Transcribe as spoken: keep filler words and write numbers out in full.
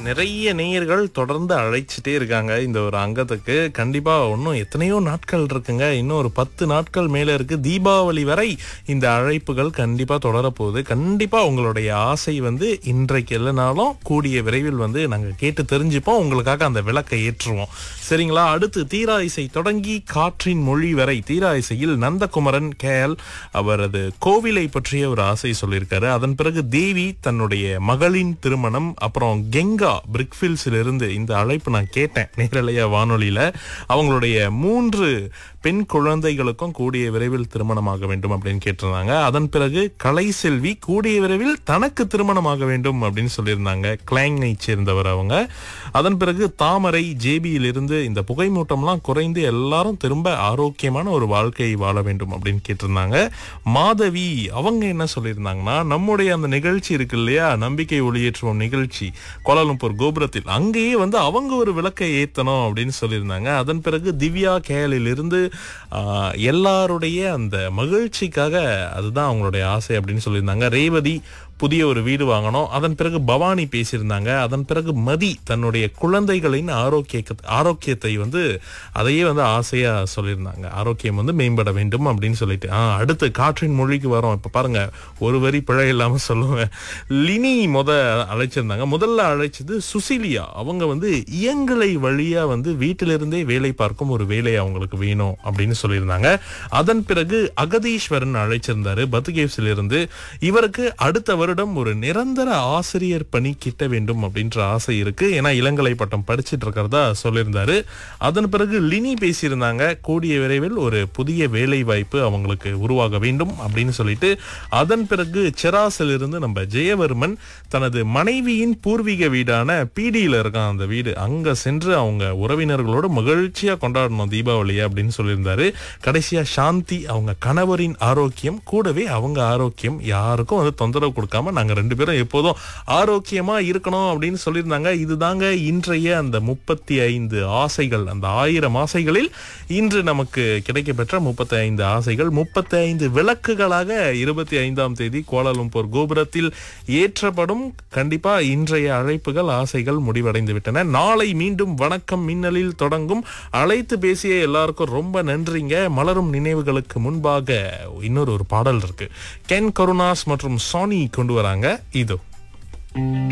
நிறைய நேயர்கள் தொடர்ந்து அழைச்சிட்டே இருக்காங்க இந்த ஒரு அங்கத்துக்கு. கண்டிப்பா இன்னும் எத்தனையோ நாட்கள் இருக்குங்க. இன்னும் ஒரு பத்து நாட்கள் மேல இருக்கு. தீபாவளி வரை இந்த அழைப்புகள் கண்டிப்பா தொடரப்போகுது. கண்டிப்பா உங்களுடைய ஆசை வந்து இன்றைக்கு இல்லைனாலும் கூடிய விரைவில் வந்து நாங்க கேட்டு தெரிஞ்சுப்போம். உங்களுக்காக அந்த விளக்கை ஏற்றுவோம். சரிங்களா? அடுத்து தீரா இசை தொடங்கி காற்றின் மொழி வரை தீரா இசையில் நந்தகுமரன் கேஎல் அவரது கோவிலை பற்றிய ஒரு ஆசை சொல்லியிருக்காரு. அதன் பிறகு தேவி தன்னுடைய மகளின் திருமணம், அப்புறம் கெங்கா பிரிக்ஃபீல்ட்ஸ்ல இருந்து இந்த அழைப்பு நான் கேட்டேன் நேரலையா வானொலியில. அவங்களுடைய மூன்று பெண் குழந்தைகளுக்கும் கூடிய விரைவில் திருமணமாக வேண்டும் அப்படின்னு கேட்டிருந்தாங்க. அதன் பிறகு கலை செல்வி கூடிய விரைவில் தனக்கு திருமணமாக வேண்டும் அப்படின்னு சொல்லியிருந்தாங்க. கிளாங்கை சேர்ந்தவர் அவங்க. அதன் பிறகு தாமரை ஜேபியில் இருந்து இந்த புகைமூட்டம்லாம் குறைந்து எல்லாரும் திரும்ப ஆரோக்கியமான ஒரு வாழ்க்கையை வாழ வேண்டும் அப்படின்னு கேட்டிருந்தாங்க. மாதவி அவங்க என்ன சொல்லியிருந்தாங்கன்னா, நம்முடைய அந்த நிகழ்ச்சி இருக்கு இல்லையா, நம்பிக்கை ஒளியேற்றுவோம் நிகழ்ச்சி கோலாலம்பூர் கோபுரத்தில், அங்கேயே வந்து அவங்க ஒரு விளக்கை ஏத்தணும் அப்படின்னு சொல்லியிருந்தாங்க. அதன் பிறகு திவ்யா கேலில் இருந்து ஆஹ் எல்லாருடைய அந்த மகிழ்ச்சிக்காக அதுதான் அவங்களுடைய ஆசை அப்படின்னு சொல்லியிருந்தாங்க. ரேவதி புதிய ஒரு வீடு வாங்கணும். அதன் பிறகு பவானி பேசியிருந்தாங்க. அதன் பிறகு மதி தன்னுடைய குழந்தைகளின் ஆரோக்கிய ஆரோக்கியத்தை வந்து அதையே வந்து ஆசையா சொல்லியிருந்தாங்க. ஆரோக்கியம் வந்து மேம்பட வேண்டும் அப்படின்னு சொல்லிட்டு ஆஹ் அடுத்து காற்றின் மொழிக்கு வரோம். இப்ப பாருங்க, ஒரு வரி பிழை இல்லாம சொல்லுவேன். லினி முத அழைச்சிருந்தாங்க. முதல்ல அழைச்சது சுசிலியா. அவங்க வந்து இயங்கலை வழியா வந்து வீட்டிலிருந்தே வேலை பார்க்கும் ஒரு வேலை அவங்களுக்கு வேணும் அப்படின்னு சொல்லியிருந்தாங்க. அதன் பிறகு அகதீஸ்வரன் அழைச்சிருந்தாரு பத்துகேவ்ஸ்ல இருந்து. இவருக்கு அடுத்த வருடம் ஒரு நிரந்தர ஆசிரியர் பணி கிட்ட வேண்டும் அப்படின்ற ஆசை இருக்கு. ஏன்னா இளங்கலை பட்டம் படிச்சிட்டு இருக்கிறதா சொல்லியிருந்தாரு. அதன் பிறகு லினி பேசியிருந்தாங்க. கூடிய விரைவில் ஒரு புதிய வேலை வாய்ப்பு அவங்களுக்கு உருவாக வேண்டும் அப்படின்னு சொல்லிட்டு. அதன் பிறகு செராசில் இருந்து நம்ம ஜெயவர்மன் தனது மனைவியின் பூர்வீக வீடான பீடியில இருக்கான் அந்த வீடு, அங்க சென்று அவங்க உறவினர்களோடு மகிழ்ச்சியா கொண்டாடணும் தீபாவளியை அப்படின்னு சொல்லியிருந்தாரு. கடைசியா சாந்தி அவங்க கணவரின் ஆரோக்கியம் கூடவே அவங்க ஆரோக்கியம் யாருக்கும் வந்து தொந்தரவு கொடுக்காம நாங்க ரெண்டு பேரும் எப்போதும் ஆரோக்கியமா இருக்கணும் அப்படின்னு சொல்லியிருந்தாங்க. இதுதாங்க இன்றைய அந்த முப்பத்தி ஐந்து ஆசைகள். அந்த ஆயிரம் ஆசைகளில் இன்று நமக்கு கிடைக்கப்பெற்ற முப்பத்தி ஐந்து ஆசைகள் முப்பத்தி ஐந்து விளக்குகளாக இருபத்தி ஐந்தாம் தேதி கோலாலம்பூர் கோபுரத்தில் ஏற்றப்படும். கண்டிப்பா இன்றைய அழைப்புகள் ஆசைகள் முடிவடைந்து விட்டன. நாளை மீண்டும் வணக்கம் மின்னலில் தொடங்கும். அழைத்து பேசிய எல்லாருக்கும் ரொம்ப நன்றிங்க. மலரும் நினைவுகளுக்கு முன்பாக இன்னொரு ஒரு பாடல் இருக்கு. கென் கருணாஸ் மற்றும் சானி கொண்டு வராங்க. இதோ